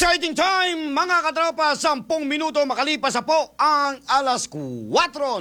Exciting time, mga katropa! 10 minuto makalipas na po ang alas 4